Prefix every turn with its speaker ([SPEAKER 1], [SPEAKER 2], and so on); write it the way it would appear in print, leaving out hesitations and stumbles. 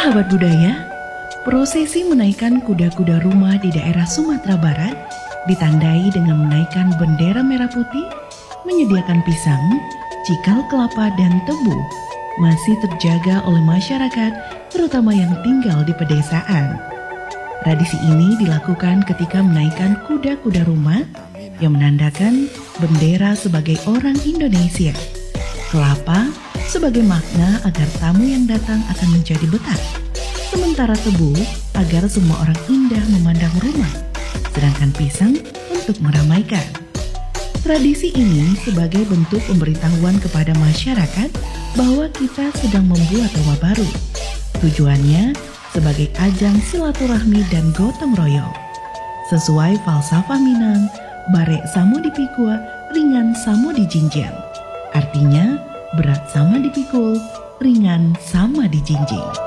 [SPEAKER 1] Sahabat budaya, prosesi menaikkan kuda-kuda rumah di daerah Sumatera Barat ditandai dengan menaikkan bendera merah putih, menyediakan pisang, cikal kelapa, dan tebu masih terjaga oleh masyarakat, terutama yang tinggal di pedesaan. Tradisi ini dilakukan ketika menaikkan kuda-kuda rumah yang menandakan bendera sebagai orang Indonesia, kelapa sebagai makna agar tamu yang datang akan menjadi betah, sementara tebu agar semua orang indah memandang rumah, sedangkan pisang untuk meramaikan. Tradisi ini sebagai bentuk pemberitahuan kepada masyarakat bahwa kita sedang membuat rumah baru. Tujuannya sebagai ajang silaturahmi dan gotong royong. Sesuai falsafah Minang, barek samo dipikul, ringan samo dijinjing. Artinya, berat sama dipikul, ringan sama dijinjing.